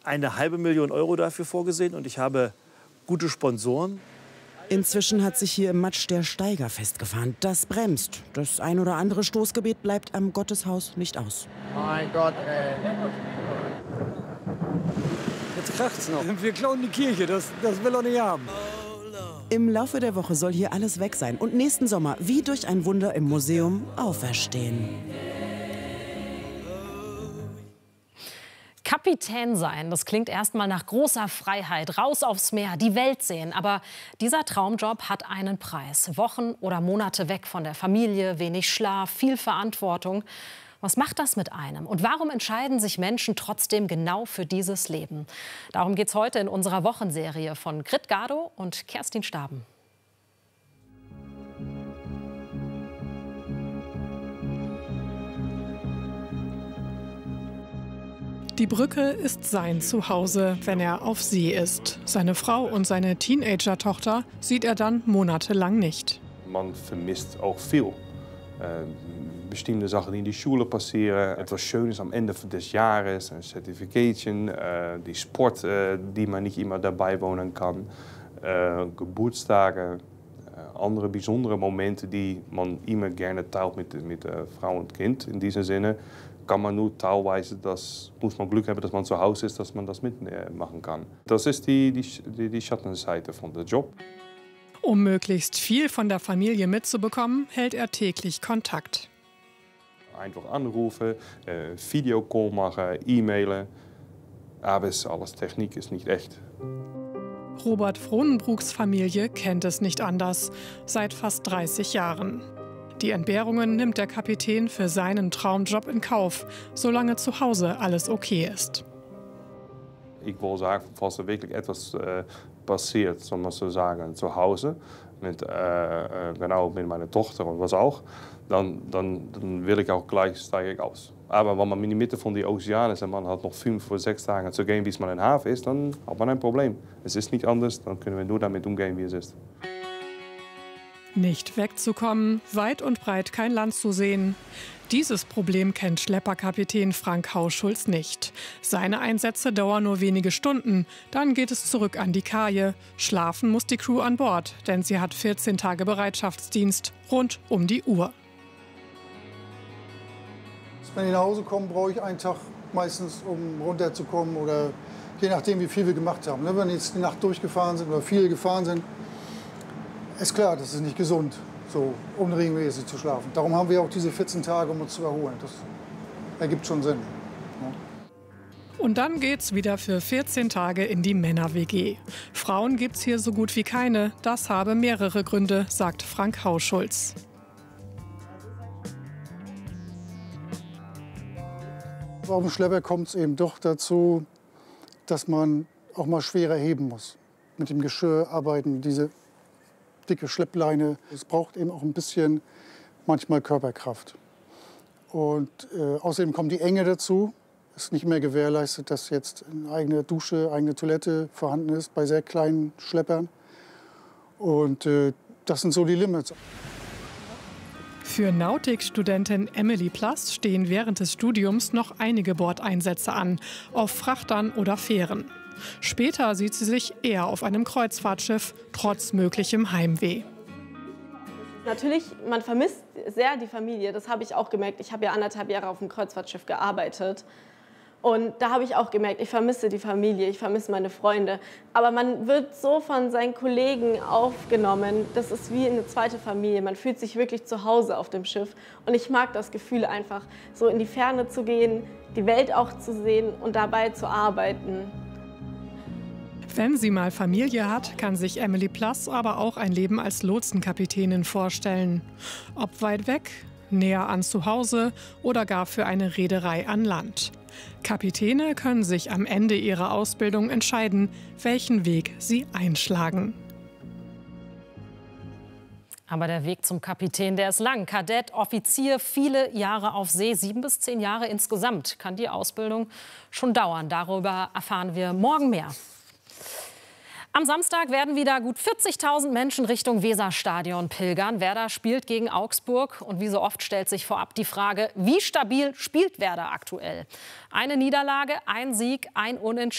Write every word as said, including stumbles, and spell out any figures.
eine halbe Million Euro dafür vorgesehen und ich habe gute Sponsoren. Inzwischen hat sich hier im Matsch der Steiger festgefahren. Das bremst. Das ein oder andere Stoßgebet bleibt am Gotteshaus nicht aus. Mein Gott, ey. Jetzt kracht's noch. Wir klauen die Kirche, das, das will er nicht haben. Im Laufe der Woche soll hier alles weg sein und nächsten Sommer, wie durch ein Wunder im Museum, auferstehen. Kapitän sein, das klingt erstmal nach großer Freiheit, raus aufs Meer, die Welt sehen. Aber dieser Traumjob hat einen Preis. Wochen oder Monate weg von der Familie, wenig Schlaf, viel Verantwortung. Was macht das mit einem? Und warum entscheiden sich Menschen trotzdem genau für dieses Leben? Darum geht es heute in unserer Wochenserie von Grit Gado und Kerstin Staben. Die Brücke ist sein Zuhause, wenn er auf See ist. Seine Frau und seine Teenager-Tochter sieht er dann monatelang nicht. Man vermisst auch viel. Äh, bestimmte Sachen, die in die Schule passieren. Etwas Schönes am Ende des Jahres, ein Certification, äh, die Sport, äh, die man nicht immer dabei wohnen kann, äh, Geburtstage, äh, andere besondere Momente, die man immer gerne teilt mit, mit äh, Frau und Kind. In diesem Sinne kann man nur teilweise, das muss man Glück haben, dass man zu Hause ist, dass man das mitmachen kann. Das ist die, die, die Schattenseite von dem Job. Um möglichst viel von der Familie mitzubekommen, hält er täglich Kontakt. Einfach anrufen, äh, Videocall machen, E-Mailen. Aber es, alles Technik ist nicht echt. Robert Frohnenbruchs Familie kennt es nicht anders, seit fast dreißig Jahren. Die Entbehrungen nimmt der Kapitän für seinen Traumjob in Kauf, solange zu Hause alles okay ist. Ich will sagen, falls er wirklich etwas äh, passiert, soll man so sagen, zu Hause, mit, äh, genau mit meiner Tochter und was auch, dann, dann, dann will ich auch gleich steige ich aus. Aber wenn man in die Mitte von der Ozean ist und man hat noch fünf oder sechs Tage zu gehen, bis man in den Hafen ist, dann hat man ein Problem. Es ist nicht anders, dann können wir nur damit umgehen, wie es ist. Nicht wegzukommen, weit und breit kein Land zu sehen. Dieses Problem kennt Schlepperkapitän Frank Hauschulz nicht. Seine Einsätze dauern nur wenige Stunden, dann geht es zurück an die Kaje. Schlafen muss die Crew an Bord, denn sie hat vierzehn Tage Bereitschaftsdienst, rund um die Uhr. Wenn ich nach Hause komme, brauche ich einen Tag meistens, um runterzukommen oder je nachdem, wie viel wir gemacht haben. Wenn wir jetzt die Nacht durchgefahren sind oder viel gefahren sind, ist klar, das ist nicht gesund, so unregelmäßig zu schlafen. Darum haben wir auch diese vierzehn Tage, um uns zu erholen. Das ergibt schon Sinn. Ja. Und dann geht's wieder für vierzehn Tage in die Männer-W G. Frauen gibt's hier so gut wie keine. Das habe mehrere Gründe, sagt Frank Hauschulz. Auf dem Schlepper kommt es eben doch dazu, dass man auch mal schwerer heben muss. Mit dem Geschirr arbeiten, diese dicke Schleppleine. Es braucht eben auch ein bisschen manchmal Körperkraft. Und äh, außerdem kommt die Enge dazu. Es ist nicht mehr gewährleistet, dass jetzt eine eigene Dusche, eigene Toilette vorhanden ist bei sehr kleinen Schleppern. Und äh, das sind so die Limits. Für Nautikstudentin Emily Plass stehen während des Studiums noch einige Bordeinsätze an, auf Frachtern oder Fähren. Später sieht sie sich eher auf einem Kreuzfahrtschiff, trotz möglichem Heimweh. Natürlich, man vermisst sehr die Familie, das habe ich auch gemerkt. Ich habe ja anderthalb Jahre auf dem Kreuzfahrtschiff gearbeitet. Und da habe ich auch gemerkt, ich vermisse die Familie, ich vermisse meine Freunde. Aber man wird so von seinen Kollegen aufgenommen, das ist wie eine zweite Familie. Man fühlt sich wirklich zu Hause auf dem Schiff. Und ich mag das Gefühl einfach, so in die Ferne zu gehen, die Welt auch zu sehen und dabei zu arbeiten. Wenn sie mal Familie hat, kann sich Emily Plass aber auch ein Leben als Lotsenkapitänin vorstellen. Ob weit weg, näher an zu Hause oder gar für eine Reederei an Land. Kapitäne können sich am Ende ihrer Ausbildung entscheiden, welchen Weg sie einschlagen. Aber der Weg zum Kapitän, der ist lang. Kadett, Offizier, viele Jahre auf See, sieben bis zehn Jahre insgesamt kann die Ausbildung schon dauern. Darüber erfahren wir morgen mehr. Am Samstag werden wieder gut vierzigtausend Menschen Richtung Weserstadion pilgern. Werder spielt gegen Augsburg. Und wie so oft stellt sich vorab die Frage, wie stabil spielt Werder aktuell? Eine Niederlage, ein Sieg, ein Unentschieden.